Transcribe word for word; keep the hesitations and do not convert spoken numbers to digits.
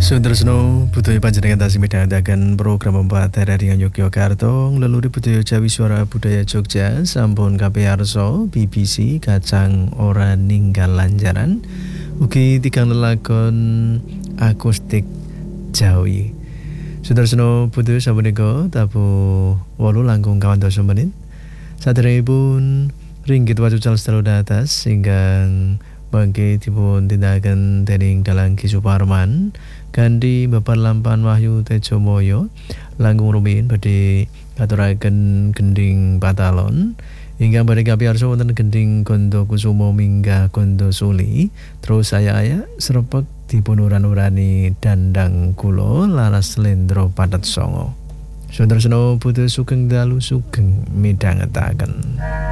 Sudresno budaya panjenengan tasih midhangetaken program Empat Raring Yogyakarta ngleluri budaya Jawi Suara Budaya Jogja sampun kapiyarsa B B C kacang ora ninggal lanjaran ugi tigang lelagon akustik Jawi. Sudresno budaya sapunika tabuh wolu langkung kawan dasa menit saderengipun ringgit wacucal selalu datas ingkang bangke dipun tindakaken dening Dalang Ki Suparman kanthi Bapak Lampan Wahyu Tejomoyo langkung rumiyin badhe katuraken gending patalon ingkang badhe kapiyarsa wonten gending Gondo Kusumo minggah Gondo Suli terus saya aya srepeg dipun uran-urani Dandang Kula laras Slendro Patet Songo. Sudresno budaya sugeng dalu sugeng midhangetaken.